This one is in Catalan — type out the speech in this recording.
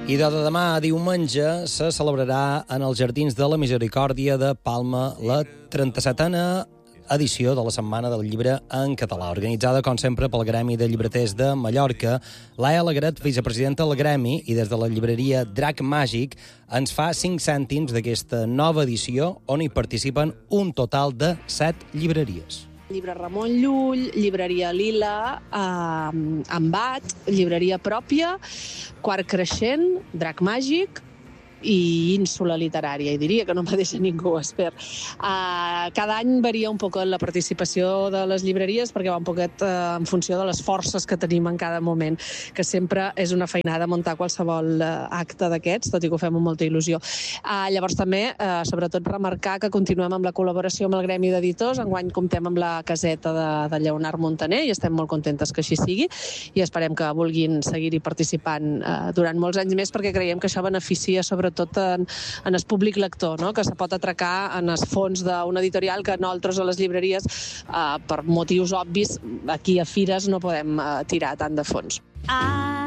I de demà a diumenge se celebrarà en els Jardins de la Misericòrdia de Palma la 37a edició de la Setmana del Llibre en Català, organitzada, com sempre, pel Gremi de Llibreters de Mallorca. Laia Alegret, vicepresidenta del Gremi, i des de la llibreria Drac Màgic, ens fa 5 cèntims d'aquesta nova edició, on hi participen un total de 7 llibreries. Llibre Ramon Llull, llibreria Lila, Embat, llibreria pròpia, Quart Creixent, Drac Màgic i Ínsula Literària, i diria que no me deixa ningú, espero. Cada any varia un poc la participació de les llibreries perquè va un poquet en funció de les forces que tenim en cada moment, que sempre és una feinada muntar qualsevol acte d'aquests, tot i que ho fem amb molta il·lusió. Llavors també, sobretot, remarcar que continuem amb la col·laboració amb el Gremi d'Editors. Enguany comptem amb la caseta de Lleonard Montaner i estem molt contentes que així sigui i esperem que vulguin seguir-hi participant durant molts anys més, perquè creiem que això beneficia sobretot en el públic lector, no? Que se pot atracar en els fons d'una editorial que nosaltres a les llibreries, per motius obvis, aquí a Fires no podem tirar tant de fons.